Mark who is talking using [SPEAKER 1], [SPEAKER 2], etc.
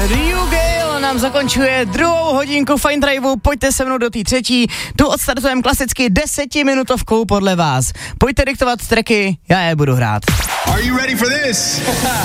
[SPEAKER 1] Ryu Gale nám zakončuje druhou hodinku Fine Driveu, pojďte se mnou do té třetí, tu odstartujeme klasicky 10minutovkou podle vás. Pojďte diktovat tracky, já je budu hrát.
[SPEAKER 2] Are you ready for this?